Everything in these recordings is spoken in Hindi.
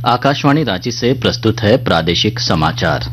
आकाशवाणी रांची से प्रस्तुत है प्रादेशिक समाचार।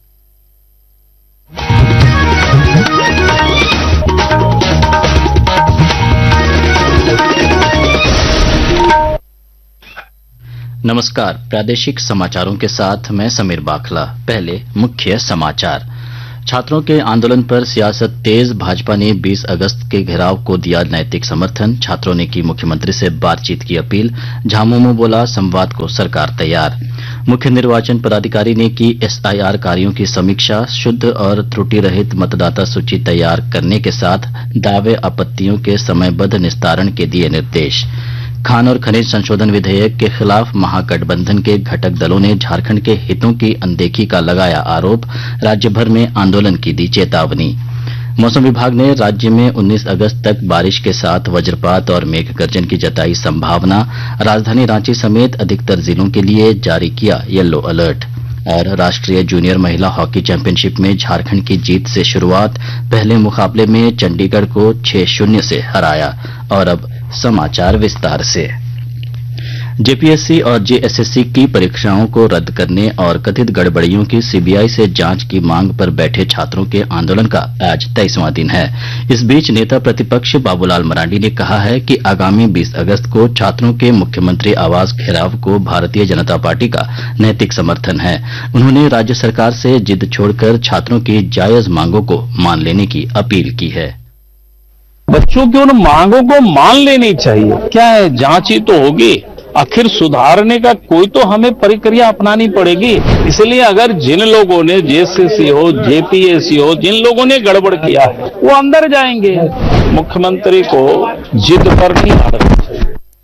नमस्कार, प्रादेशिक समाचारों के साथ मैं समीर बाखला। पहले मुख्य समाचार। छात्रों के आंदोलन पर सियासत तेज, भाजपा ने 20 अगस्त के घेराव को दिया नैतिक समर्थन। छात्रों ने की मुख्यमंत्री से बातचीत की अपील। झामुमो बोला, संवाद को सरकार तैयार। मुख्य निर्वाचन पदाधिकारी ने की एसआईआर कार्यों की समीक्षा। शुद्ध और त्रुटि रहित मतदाता सूची तैयार करने के साथ दावे आपत्तियों के समयबद्ध निस्तारण के दिए निर्देश। खान और खनिज संशोधन विधेयक के खिलाफ महागठबंधन के घटक दलों ने झारखंड के हितों की अनदेखी का लगाया आरोप। राज्य भर में आंदोलन की दी चेतावनी। मौसम विभाग ने राज्य में 19 अगस्त तक बारिश के साथ वज्रपात और मेघ गर्जन की जताई संभावना। राजधानी रांची समेत अधिकतर जिलों के लिए जारी किया येलो अलर्ट। और राष्ट्रीय जूनियर महिला हॉकी चैंपियनशिप में झारखंड की जीत से शुरुआत। पहले मुकाबले में चंडीगढ़ को 6-0 से हराया। और अब समाचार विस्तार से। जेपीएससी और जेएसएससी की परीक्षाओं को रद्द करने और कथित गड़बड़ियों की सीबीआई से जांच की मांग पर बैठे छात्रों के आंदोलन का आज 23वां दिन है। इस बीच नेता प्रतिपक्ष बाबूलाल मरांडी ने कहा है कि आगामी 20 अगस्त को छात्रों के मुख्यमंत्री आवास घेराव को भारतीय जनता पार्टी का नैतिक समर्थन है। उन्होंने राज्य सरकार से जिद छोड़कर छात्रों की जायज मांगों को मान लेने की अपील की है। बच्चों की उन मांगों को मान लेनी चाहिए। क्या है, जांच ही तो होगी। आखिर सुधारने का कोई तो हमें प्रक्रिया अपनानी पड़ेगी। इसलिए अगर जिन लोगों ने जेएसएससी हो, जेपीएससी हो, जिन लोगों ने गड़बड़ किया है वो अंदर जाएंगे। मुख्यमंत्री को जिद पर नहीं आना चाहिए।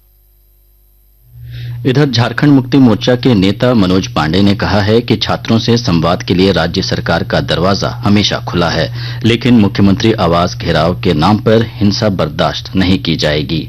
इधर झारखंड मुक्ति मोर्चा के नेता मनोज पांडे ने कहा है कि छात्रों से संवाद के लिए राज्य सरकार का दरवाजा हमेशा खुला है, लेकिन मुख्यमंत्री आवास घेराव के नाम पर हिंसा बर्दाश्त नहीं की जाएगी।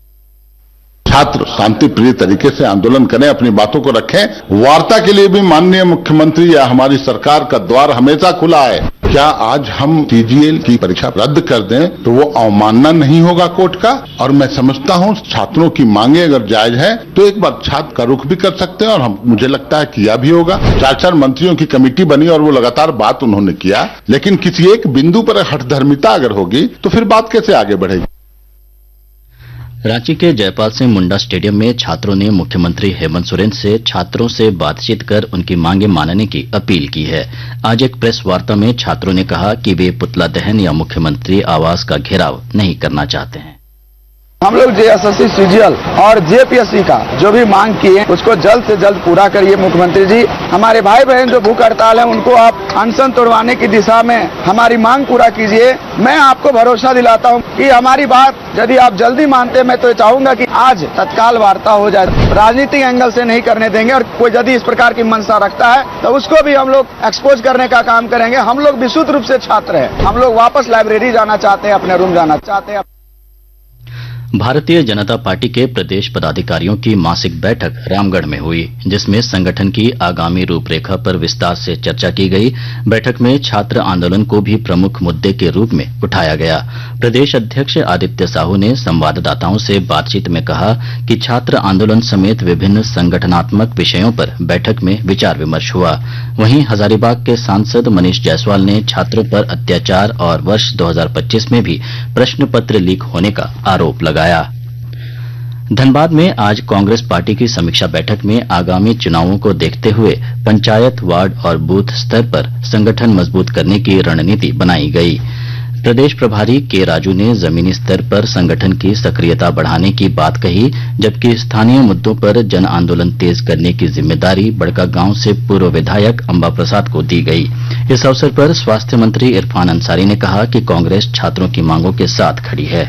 छात्र शांति प्रिय तरीके से आंदोलन करें, अपनी बातों को रखें। वार्ता के लिए भी माननीय मुख्यमंत्री या हमारी सरकार का द्वार हमेशा खुला है। क्या आज हम सीजीएल की परीक्षा रद्द कर दें तो वो अवमानना नहीं होगा कोर्ट का? और मैं समझता हूँ छात्रों की मांगे अगर जायज है तो एक बार छात्र का रुख भी कर सकते हैं, और हम मुझे लगता है किया भी होगा। 4 मंत्रियों की कमेटी बनी और वो लगातार बात उन्होंने किया, लेकिन किसी एक बिंदु पर हठधर्मिता अगर होगी तो फिर बात कैसे आगे बढ़ेगी। रांची के जयपाल सिंह मुंडा स्टेडियम में छात्रों ने मुख्यमंत्री हेमंत सोरेन से छात्रों से बातचीत कर उनकी मांगे मानने की अपील की है। आज एक प्रेस वार्ता में छात्रों ने कहा कि वे पुतला दहन या मुख्यमंत्री आवास का घेराव नहीं करना चाहते हैं। हम लोग जेएसएससी, सीजीएल और जेपीएससी का जो भी मांग की है उसको जल्द से जल्द पूरा करिए मुख्यमंत्री जी। हमारे भाई बहन जो भूख हड़ताल है उनको आप अनशन तोड़वाने की दिशा में हमारी मांग पूरा कीजिए। मैं आपको भरोसा दिलाता हूं कि हमारी बात यदि आप जल्दी मानते हैं, मैं तो चाहूंगा कि आज तत्काल वार्ता हो जाए। राजनीतिक एंगल से नहीं करने देंगे, और कोई यदि इस प्रकार की मंशा रखता है तो उसको भी हम लोग एक्सपोज करने का काम करेंगे। हम लोग विशुद्ध रूप से छात्र हैं, हम लोग वापस लाइब्रेरी जाना चाहते हैं, अपने रूम जाना चाहते हैं। भारतीय जनता पार्टी के प्रदेश पदाधिकारियों की मासिक बैठक रामगढ़ में हुई, जिसमें संगठन की आगामी रूपरेखा पर विस्तार से चर्चा की गई। बैठक में छात्र आंदोलन को भी प्रमुख मुद्दे के रूप में उठाया गया। प्रदेश अध्यक्ष आदित्य साहू ने संवाददाताओं से बातचीत में कहा कि छात्र आंदोलन समेत विभिन्न संगठनात्मक विषयों पर बैठक में विचार विमर्श हुआ। वहीं हजारीबाग के सांसद मनीष जायसवाल ने छात्रों पर अत्याचार और वर्ष 2025 में भी प्रश्न पत्र लीक होने का आरोप लगाया। धनबाद में आज कांग्रेस पार्टी की समीक्षा बैठक में आगामी चुनावों को देखते हुए पंचायत, वार्ड और बूथ स्तर पर संगठन मजबूत करने की रणनीति बनाई गई। प्रदेश प्रभारी के राजू ने जमीनी स्तर पर संगठन की सक्रियता बढ़ाने की बात कही, जबकि स्थानीय मुद्दों पर जन आंदोलन तेज करने की जिम्मेदारी बड़कागांव से पूर्व विधायक अंबा प्रसाद को दी गई। इस अवसर पर स्वास्थ्य मंत्री इरफान अंसारी ने कहा कि कांग्रेस छात्रों की मांगों के साथ खड़ी है।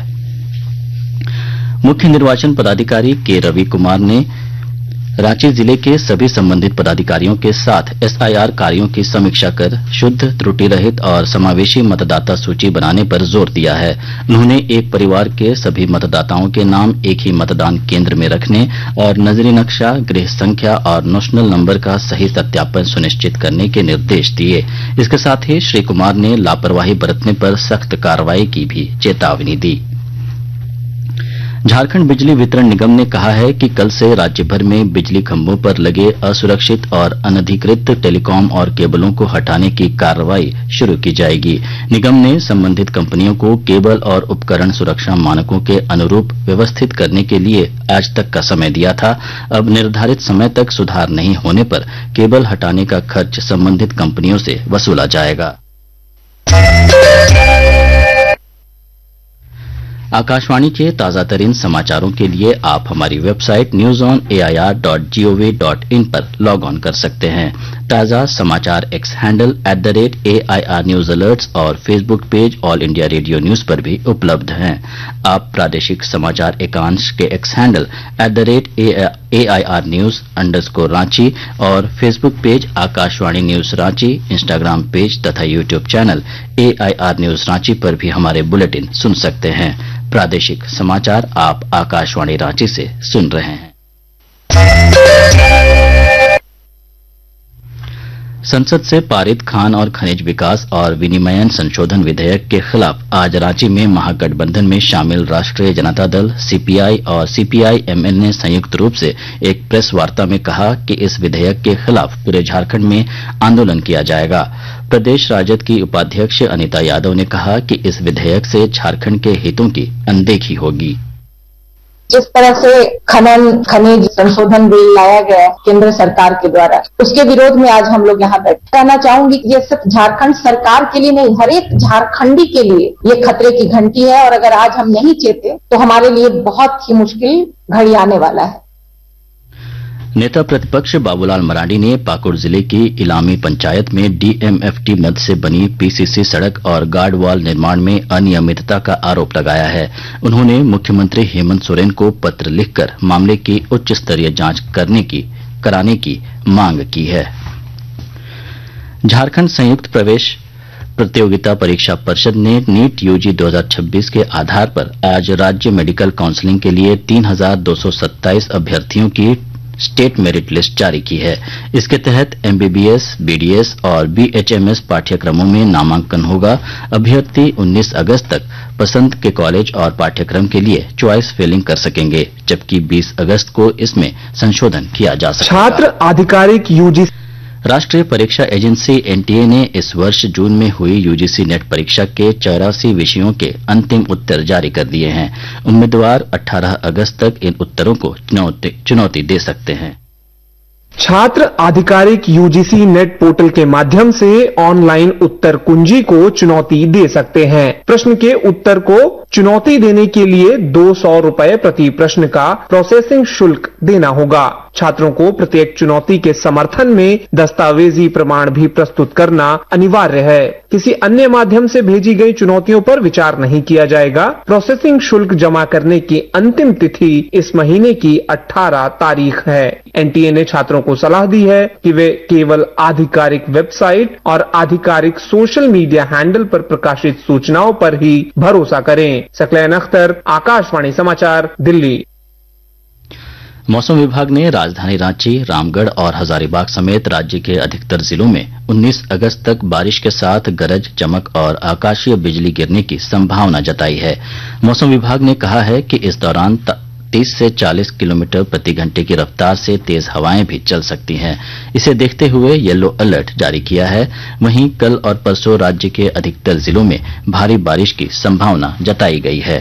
मुख्य निर्वाचन पदाधिकारी के रवि कुमार ने रांची जिले के सभी संबंधित पदाधिकारियों के साथ एसआईआर कार्यों की समीक्षा कर शुद्ध, त्रुटि रहित और समावेशी मतदाता सूची बनाने पर जोर दिया है। उन्होंने एक परिवार के सभी मतदाताओं के नाम एक ही मतदान केंद्र में रखने और नजरी नक्शा, गृह संख्या और नेशनल नंबर का सही सत्यापन सुनिश्चित करने के निर्देश दिए। इसके साथ ही श्री कुमार ने लापरवाही बरतने पर सख्त कार्रवाई की भी चेतावनी दी। झारखंड बिजली वितरण निगम ने कहा है कि कल से राज्य भर में बिजली खंभों पर लगे असुरक्षित और अनधिकृत टेलीकॉम और केबलों को हटाने की कार्रवाई शुरू की जाएगी। निगम ने संबंधित कंपनियों को केबल और उपकरण सुरक्षा मानकों के अनुरूप व्यवस्थित करने के लिए आज तक का समय दिया था। अब निर्धारित समय तक सुधार नहीं होने पर केबल हटाने का खर्च संबंधित कंपनियों से वसूला जाएगा। आकाशवाणी के ताजा तरीन समाचारों के लिए आप हमारी वेबसाइट newsonair.gov.in पर लॉग ऑन कर सकते हैं। ताजा समाचार x handle @AIR news alerts और Facebook page all India radio news पर भी उपलब्ध हैं। आप प्रादेशिक समाचार एकांश के एक्स हैंडल @AIR न्यूज _ और Facebook page Akashvani news Ranchi, Instagram page तथा YouTube channel AIR news Ranchi पर भी हमारे बुलेटिन सुन सकते हैं। प्रादेशिक समाचार आप आकाशवाणी रांची से सुन रहे हैं। संसद से पारित खान और खनिज विकास और विनिमयन संशोधन विधेयक के खिलाफ आज रांची में महागठबंधन में शामिल राष्ट्रीय जनता दल, CPI और CPI-ML ने संयुक्त रूप से एक प्रेस वार्ता में कहा कि इस विधेयक के खिलाफ पूरे झारखंड में आंदोलन किया जाएगा। प्रदेश राजद की उपाध्यक्ष अनिता यादव ने कहा कि इस विधेयक से झारखंड के हितों की अनदेखी होगी। जिस तरह से खनिज संशोधन बिल लाया गया केंद्र सरकार के द्वारा, उसके विरोध में आज हम लोग यहाँ बैठे। कहना चाहूंगी कि ये सिर्फ झारखंड सरकार के लिए नहीं, हर एक झारखंडी के लिए ये खतरे की घंटी है और अगर आज हम नहीं चेते तो हमारे लिए बहुत ही मुश्किल घड़ी आने वाला है। नेता प्रतिपक्ष बाबूलाल मरांडी ने पाकुड़ जिले की इलामी पंचायत में DMFT मद से बनी PCC सड़क और गार्ड वॉल निर्माण में अनियमितता का आरोप लगाया है। उन्होंने मुख्यमंत्री हेमंत सोरेन को पत्र लिखकर मामले की उच्च स्तरीय जांच कराने की मांग की है। झारखंड संयुक्त प्रवेश प्रतियोगिता परीक्षा परिषद ने नीट UG 2026 के आधार पर आज राज्य मेडिकल काउंसिलिंग के लिए 3227 अभ्यर्थियों की स्टेट मेरिट लिस्ट जारी की है। इसके तहत MBBS, BDS और BHMS पाठ्यक्रमों में नामांकन होगा। अभ्यर्थी 19 अगस्त तक पसंद के कॉलेज और पाठ्यक्रम के लिए चॉइस फिलिंग कर सकेंगे, जबकि 20 अगस्त को इसमें संशोधन किया जा सकता है। छात्र आधिकारिक UGC राष्ट्रीय परीक्षा एजेंसी NTA ने इस वर्ष जून में हुई UGC नेट परीक्षा के 84 विषयों के अंतिम उत्तर जारी कर दिए हैं। उम्मीदवार 18 अगस्त तक इन उत्तरों को चुनौती दे सकते हैं। छात्र आधिकारिक UGC नेट पोर्टल के माध्यम से ऑनलाइन उत्तर कुंजी को चुनौती दे सकते हैं। प्रश्न के उत्तर को चुनौती देने के लिए 200 रुपए प्रति प्रश्न का प्रोसेसिंग शुल्क देना होगा। छात्रों को प्रत्येक चुनौती के समर्थन में दस्तावेजी प्रमाण भी प्रस्तुत करना अनिवार्य है। किसी अन्य माध्यम से भेजी गई चुनौतियों पर विचार नहीं किया जाएगा। प्रोसेसिंग शुल्क जमा करने की अंतिम तिथि इस महीने की 18 तारीख है। NTA ने छात्रों को सलाह दी है कि वे केवल आधिकारिक वेबसाइट और आधिकारिक सोशल मीडिया हैंडल पर प्रकाशित सूचनाओं पर ही भरोसा करें। सकलैन अख्तर, आकाशवाणी समाचार, दिल्ली। मौसम विभाग ने राजधानी रांची, रामगढ़ और हजारीबाग समेत राज्य के अधिकतर जिलों में 19 अगस्त तक बारिश के साथ गरज, चमक और आकाशीय बिजली गिरने की संभावना जताई है। मौसम विभाग ने कहा है कि इस दौरान 30 से 40 किलोमीटर प्रति घंटे की रफ्तार से तेज हवाएं भी चल सकती हैं। इसे देखते हुए येलो अलर्ट जारी किया है। वहीं कल और परसों राज्य के अधिकतर जिलों में भारी बारिश की संभावना जताई गई है।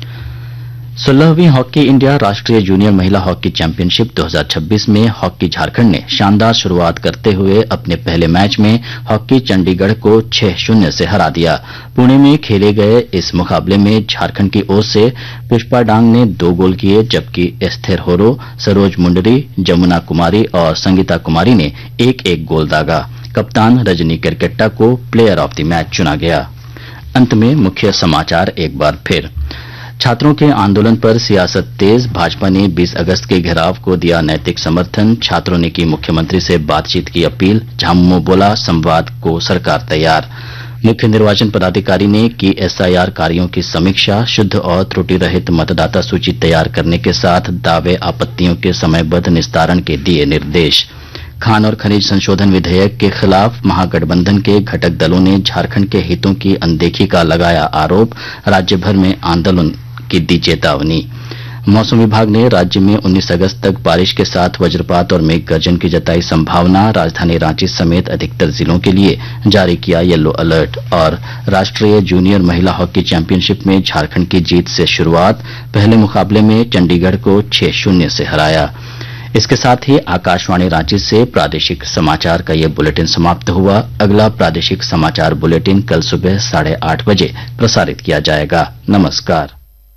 16वीं हॉकी इंडिया राष्ट्रीय जूनियर महिला हॉकी चैंपियनशिप 2026 में हॉकी झारखंड ने शानदार शुरुआत करते हुए अपने पहले मैच में हॉकी चंडीगढ़ को 6-0 से हरा दिया। पुणे में खेले गए इस मुकाबले में झारखंड की ओर से पुष्पा डांग ने 2 गोल किए, जबकि एस्थेर होरो, सरोज मुंडरी, जमुना कुमारी और संगीता कुमारी ने 1-1 गोल दागा। कप्तान रजनी केरकेट्टा को प्लेयर ऑफ द मैच चुना गया। अंत में मुख्य समाचार एक बार फिर। छात्रों के आंदोलन पर सियासत तेज, भाजपा ने 20 अगस्त के घेराव को दिया नैतिक समर्थन। छात्रों ने की मुख्यमंत्री से बातचीत की अपील। झामुमो बोला, संवाद को सरकार तैयार। मुख्य निर्वाचन पदाधिकारी ने की SIR कार्यों की समीक्षा। शुद्ध और त्रुटि रहित मतदाता सूची तैयार करने के साथ दावे आपत्तियों के समयबद्ध निस्तारण के दिए निर्देश। खान और खनिज संशोधन विधेयक के खिलाफ महागठबंधन के घटक दलों ने झारखंड के हितों की अनदेखी का लगाया आरोप। राज्य भर में आंदोलन की दी चेतावनी। मौसम विभाग ने राज्य में 19 अगस्त तक बारिश के साथ वज्रपात और मेघ गर्जन की जताई संभावना। राजधानी रांची समेत अधिकतर जिलों के लिए जारी किया येलो अलर्ट। और राष्ट्रीय जूनियर महिला हॉकी चैंपियनशिप में झारखंड की जीत से शुरुआत। पहले मुकाबले में चंडीगढ़ को 6-0 से हराया। इसके साथ ही आकाशवाणी रांची से प्रादेशिक समाचार का ये बुलेटिन समाप्त हुआ। अगला प्रादेशिक समाचार बुलेटिन कल सुबह 8:30 बजे प्रसारित किया जाएगा। नमस्कार।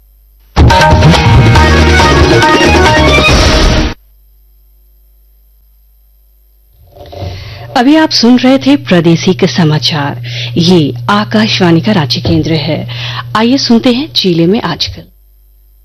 अभी आप सुन रहे थे प्रादेशिक समाचार। ये आकाशवाणी का रांची केंद्र है। आइए सुनते हैं जिले में आजकल।